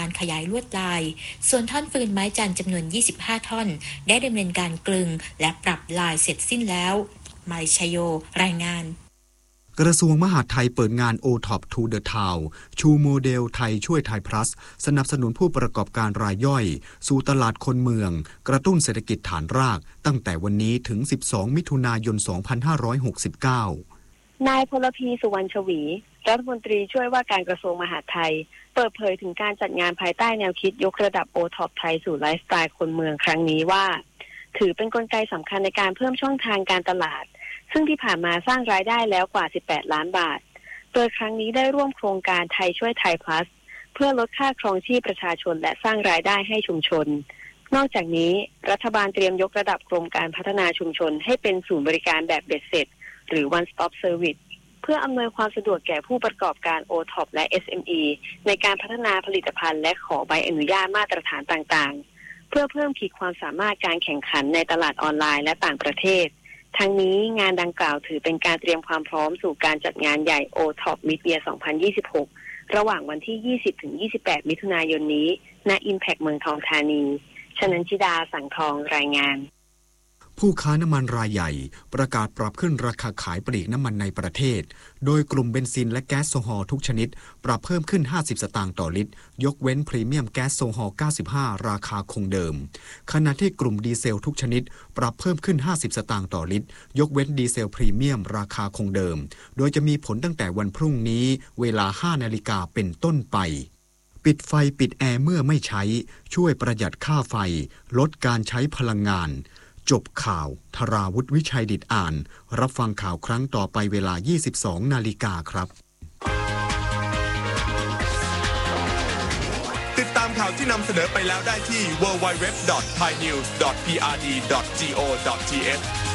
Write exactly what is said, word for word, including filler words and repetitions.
การขยายลวดลายส่วนท่อนฟืนไม้จันทร์จำนวนยี่สิบห้าท่อนได้ดำเนินการกลึงและปรับลายเสร็จสิ้นแล้วมาริชโยรายงานกระทรวงมหาดไทยเปิดงาน โอ ท็อป to the Town ชูโมเดลไทยช่วยไทย plus สนับสนุนผู้ประกอบการรายย่อยสู่ตลาดคนเมืองกระตุ้นเศรษฐกิจฐานรากตั้งแต่วันนี้ถึงสิบสองมิถุนายนสองพันห้าร้อยหกสิบเก้านายพลพีสุวรรณชวีรัฐมนตรีช่วยว่าการกระทรวงมหาดไทยเปิดเผยถึงการจัดงานภายใต้แนวคิดยกระดับ โอ ท็อป ไทยสู่ไลฟ์สไตล์คนเมืองครั้งนี้ว่าถือเป็นกลไกสำคัญในการเพิ่มช่องทางการตลาดซึ่งที่ผ่านมาสร้างรายได้แล้วกว่าสิบแปดล้านบาทโดยครั้งนี้ได้ร่วมโครงการไทยช่วยไทย plus เพื่อลดค่าครองชีพประชาชนและสร้างรายได้ให้ชุมชนนอกจากนี้รัฐบาลเตรียมยกระดับโครงการพัฒนาชุมชนให้เป็นศูนย์บริการแบบเบ็ดเสร็จหรือ one stop service เพื่ออำนวยความสะดวกแก่ผู้ประกอบการ โอ ท็อป และ เอส เอ็ม อี ในการพัฒนาผลิตภัณฑ์และขอใบอนุญาตมาตรฐานต่างๆเพื่อเพิ่มขีดความสามารถการแข่งขันในตลาดออนไลน์และต่างประเทศทั้งนี้งานดังกล่าวถือเป็นการเตรียมความพร้อมสู่การจัดงานใหญ่ โอ ท็อป Mid-Year สองพันยี่สิบหกระหว่างวันที่ ยี่สิบถึงยี่สิบแปด มิถุนายนนี้ณ Impact เมืองทองธานีชนันชิดาสังทองรายงานผู้ค้าน้ำมันรายใหญ่ประกาศปรับขึ้นราคาขายปลีกน้ำมันในประเทศโดยกลุ่มเบนซินและแก๊สโซฮอลทุกชนิดปรับเพิ่มขึ้นห้าสิบสตางค์ต่อลิตรยกเว้นพรีเมียมแก๊สโซฮอลเก้าสิบห้าราคาคงเดิมขณะที่กลุ่มดีเซลทุกชนิดปรับเพิ่มขึ้นห้าสิบสตางค์ต่อลิตรยกเว้นดีเซลพรีเมียมราคาคงเดิมโดยจะมีผลตั้งแต่วันพรุ่งนี้เวลา ห้านาฬิกาเป็นต้นไปปิดไฟปิดแอร์เมื่อไม่ใช้ช่วยประหยัดค่าไฟลดการใช้พลังงานจบข่าวธราวุฒิวิชัยดิษฐ์อ่านรับฟังข่าวครั้งต่อไปเวลา ยี่สิบสองนาฬิกาครับติดตามข่าวที่นำเสนอไปแล้วได้ที่ ดับเบิลยู ดับเบิลยู ดับเบิลยู ดอท ไทยนิวส์ ดอท พี อาร์ ดี ดอท โก ดอท ที เอช